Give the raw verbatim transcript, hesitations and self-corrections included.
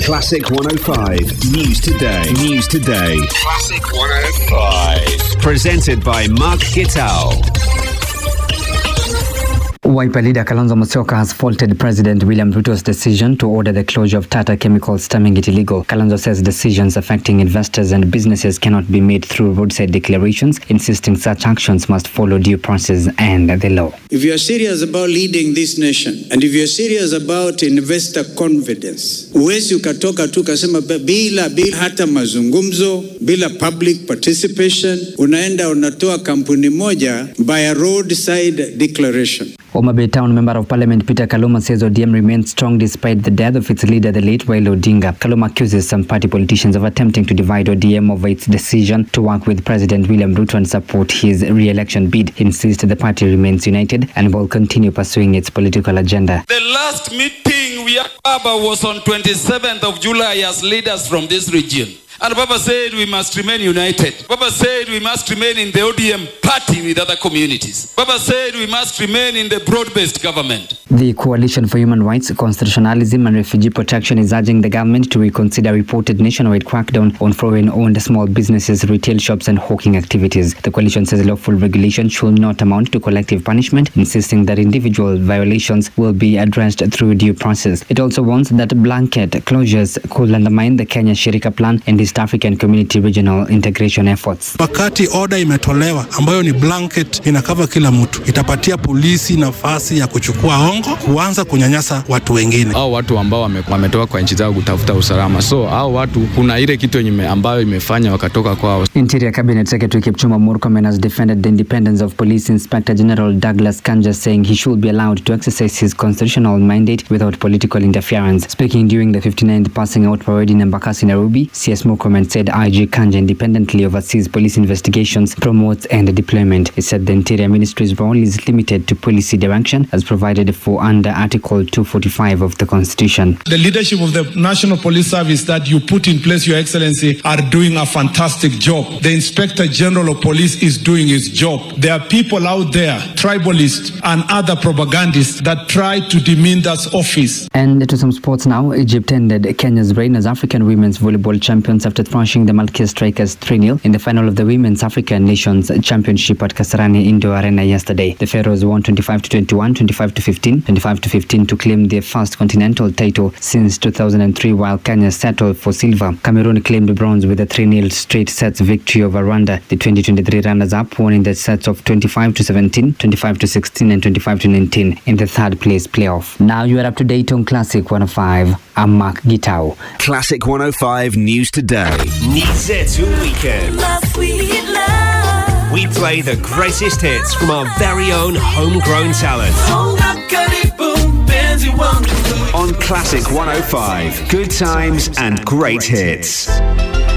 Classic one oh five News Today. News Today. Classic one oh five. Presented by Mark Gitao. Wiper leader Kalonzo Musyoka has faulted President William Ruto's decision to order the closure of Tata Chemicals, terming it illegal. Kalonzo says decisions affecting investors and businesses cannot be made through roadside declarations, insisting such actions must follow due process and the law. If you are serious about leading this nation, and if you are serious about investor confidence, uwezi ukatoka tu kasema bila bila hata mazungumzo, bila public participation, unaenda unatoa kampuni moja by a roadside declaration. Homa Bay Town Member of Parliament Peter Kaluma says O D M remains strong despite the death of its leader, the late Raila Odinga. Kaluma accuses some party politicians of attempting to divide O D M over its decision to work with President William Ruto and support his re-election bid. He insists the party remains united and will continue pursuing its political agenda. The last meeting we had Baba was on twenty-seventh of July as leaders from this region. And Baba said we must remain united. Baba said we must remain in the O D M party with other communities. Baba said we must remain in the broad-based government. The Coalition for Human Rights, Constitutionalism and Refugee Protection is urging the government to reconsider reported nationwide crackdown on foreign-owned small businesses, retail shops and hawking activities. The coalition says lawful regulation should not amount to collective punishment, insisting that individual violations will be addressed through due process. It also warns that blanket closures could undermine the Kenya Shirika Plan and East African Community Regional Integration efforts. Wakati order imetolewa ambayo ni blanket inakava kila mtu, itapatia polisi nafasi ya kuchukua hongo, kuanza kunyanyasa watu wengine. Hao watu ambao wametoka kwa nchi zao kutafuta usalama. So hao watu kuna ile kitu yenye ambayo imefanya wakatoka kwao. Interior Cabinet Secretary Kipchumba Murkomen has defended the independence of Police Inspector General Douglas Kanja, saying he should be allowed to exercise his constitutional mandate without political interference. Speaking during the fifty-ninth passing out parade in Embakasi, Nairobi, C S Murkomen said I G Kanja independently oversees police investigations, promotes and deployment. He said the Interior Ministry's role is limited to policy direction as provided for under Article two forty-five of the Constitution. The leadership of the National Police Service that you put in place, Your Excellency, are doing a fantastic job. The Inspector General of Police is doing his job. There are people out there, tribalists and other propagandists, that try to demean that office. And to some sports now. Egypt ended Kenya's reign as African women's volleyball champions after thrashing the Malkia Strikers three nil in the final of the Women's African Nations Championship at Kasarani Indoor Arena yesterday. The Pharaohs won twenty-five to twenty-one, twenty-five to fifteen, twenty-five to fifteen to claim their first continental title since two thousand three, while Kenya settled for silver. Cameroon claimed bronze with a three nil straight sets victory over Rwanda. The twenty twenty-three runners-up won in the sets of twenty-five to seventeen, twenty-five to sixteen and twenty-five to nineteen in the third place playoff. Now you are up to date on Classic one oh five. I'm Mark Gitao. Classic one oh five News Today. Nizetu Weekend. We play the greatest hits from our very own homegrown talent. On Classic one oh five. Good times and great hits.